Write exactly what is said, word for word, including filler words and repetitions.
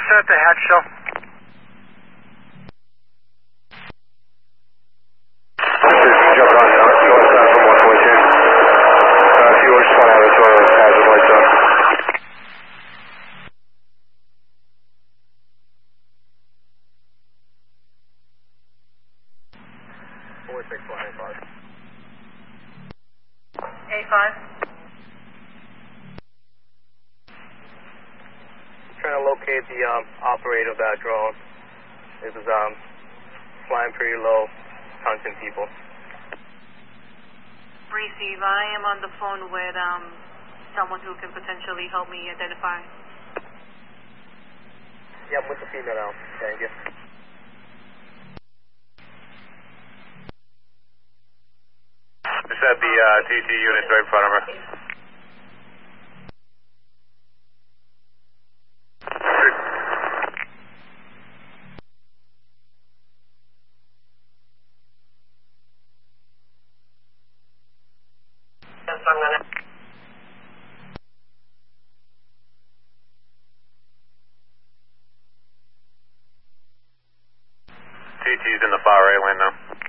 set at the hatch shell. Jump on down, north side from one twenty-two. Uh, if you just want to have a sort of hazard lights up. four six one eight five. eight five. Trying to locate the um, operator of that drone. It was um, flying pretty low, hunting people. Receive. I am on the phone with um, someone who can potentially help me identify. Yeah, I'm with the female now. Thank you. Just had the uh, T T unit right in front of her. T T's in the far right lane now.